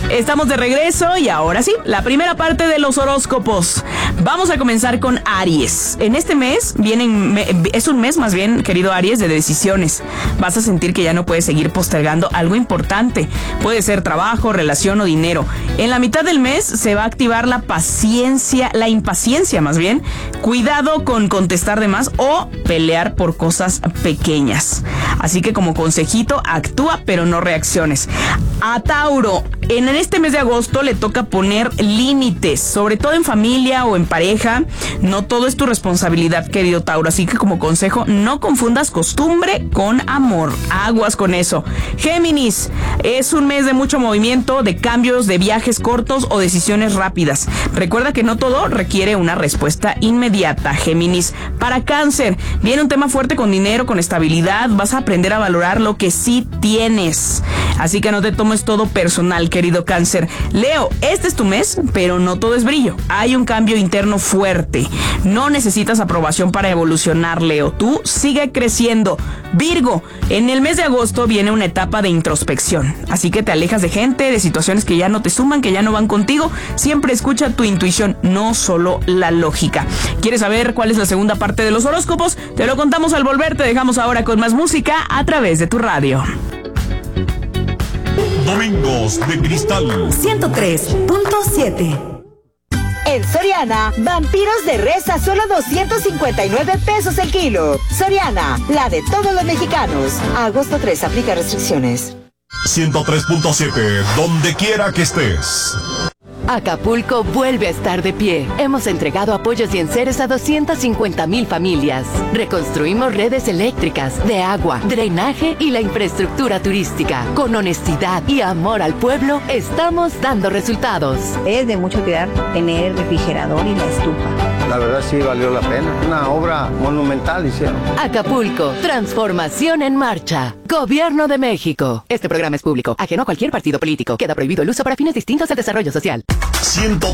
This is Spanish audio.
Estamos de regreso y ahora sí, la primera parte de los horóscopos. Vamos a comenzar con Aries. En este mes es un mes más bien, querido Aries, de decisiones. Vas a sentir que ya no puedes seguir postergando algo importante. Puede ser trabajo, relación o dinero. En la mitad del mes se va a activar la impaciencia más bien. Cuidado con contestar de más o pelear por cosas pequeñas. Así que como consejito, actúa pero no reacciones. A Tauro, en este mes de agosto le toca poner límites, sobre todo en familia o en pareja. No todo es tu responsabilidad, querido Tauro, así que como consejo, no confundas costumbre con amor. Aguas con eso. Géminis, es un mes de mucho movimiento, de cambios, de viajes cortos o decisiones rápidas. Recuerda que no todo requiere una respuesta inmediata, Géminis. Para Cáncer, viene un tema fuerte con dinero, con estabilidad. Vas a aprender a valorar lo que sí tienes. Así que no te tomes todo personal, querido Cáncer. Leo, este es tu mes, pero no todo es brillo. Hay un cambio interno fuerte. No necesitas aprobación para evolucionar, Leo. Tú sigue creciendo. Virgo, en el mes de agosto viene una etapa de introspección. Así que te alejas de gente, de situaciones que ya no te suman, que ya no van contigo. Siempre escucha tu intuición, no solo la lógica. ¿Quieres saber cuál es la segunda parte de los horóscopos? Te lo contamos al volver. Te dejamos ahora con más música a través de tu radio. Domingos de Cristal 103.7. En Soriana, vampiros de res a solo 259 pesos el kilo. Soriana, la de todos los mexicanos. A agosto 3, aplica restricciones. 103.7, donde quiera que estés. Acapulco vuelve a estar de pie. Hemos entregado apoyos y enseres a 250,000 familias. Reconstruimos redes eléctricas, de agua, drenaje y la infraestructura turística. Con honestidad y amor al pueblo, estamos dando resultados. Es de mucho cuidar tener refrigerador y la estufa. La verdad sí valió la pena. Una obra monumental hicieron. Acapulco, transformación en marcha. Gobierno de México. Este programa es público, ajeno a cualquier partido político. Queda prohibido el uso para fines distintos al desarrollo social. 103.7